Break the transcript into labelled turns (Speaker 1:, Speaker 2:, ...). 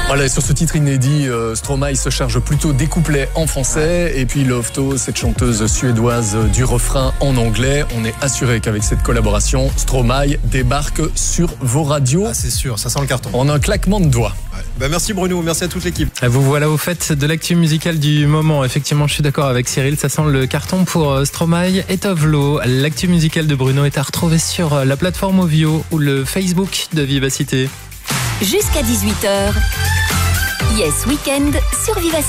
Speaker 1: Voilà, sur ce titre inédit, Stromae se charge plutôt des couplets en français et puis Lofto, cette chanteuse suédoise, du refrain en anglais. On est assuré qu'avec cette collaboration, Stromae débarque sur vos radios.
Speaker 2: Ah, c'est sûr, ça sent le carton.
Speaker 1: En un claquement de doigts.
Speaker 2: Ouais. Merci Bruno, merci à toute l'équipe.
Speaker 3: Vous voilà au fait de l'actu musicale du moment. Effectivement, je suis d'accord avec Cyril, ça sent le carton pour Stromae et Tovlo. L'actu musicale de Bruno est à retrouver sur la plateforme Ovio ou le Facebook de Vivacité.
Speaker 4: Jusqu'à 18h, Yes Weekend sur Vivacité.